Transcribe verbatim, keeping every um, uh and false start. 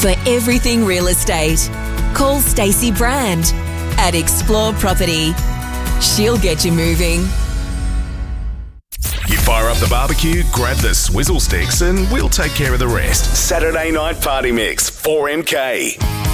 For everything real estate, call Stacey Brand at Explore Property. She'll get you moving. You fire up the barbecue, grab the swizzle sticks, and we'll take care of the rest. Saturday Night Party Mix, four M K.